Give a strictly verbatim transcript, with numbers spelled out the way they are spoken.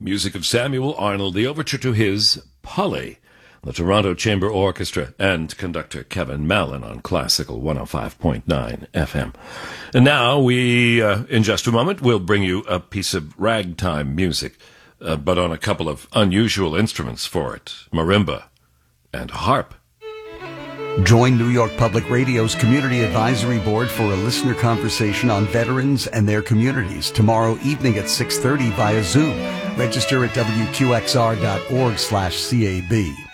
Music of Samuel Arnold, the overture to his Polly, the Toronto Chamber Orchestra, and conductor Kevin Mallon on Classical one oh five point nine F M. And now we, uh, in just a moment, will bring you a piece of ragtime music, uh, but on a couple of unusual instruments for it, marimba and harp. Join New York Public Radio's Community Advisory Board for a listener conversation on veterans and their communities tomorrow evening at six thirty via Zoom. Register at W Q X R dot org slash C A B.